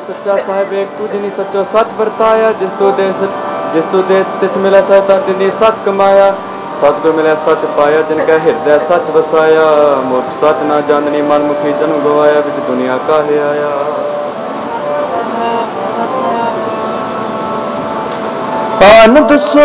सच्चा साहिब एक तू जिनी सच्चो सच वरताया जिस तू दे तिस मिले सहता तिनी सच कमाया सतगुर मिले सच पाया जिनका हृदय सच वसाया मूर्ख सच ना जाननी मनमुखी जन्म गवाया बिच दुनिया काहे आया। आनंद